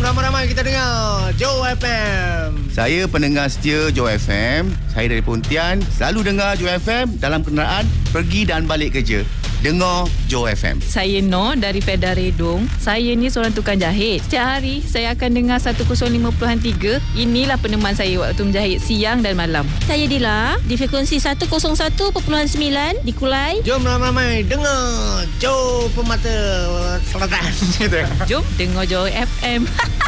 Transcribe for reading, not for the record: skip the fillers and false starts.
ramai-ramai kita dengar Joe FM. Saya pendengar setia Joe FM. Saya dari Pontian, selalu dengar Joe FM dalam kenderaan pergi dan balik kerja. Dengar Joe FM. Saya Noh dari Feda Redong. Saya ni seorang tukang jahit. Setiap hari saya akan dengar 105.3. Inilah peneman saya waktu menjahit siang dan malam. Saya Dila di frekuensi 101.9 di Kulai. Jom ramai-ramai dengar Joe Pemata Selatan. Jom dengar Joe FM.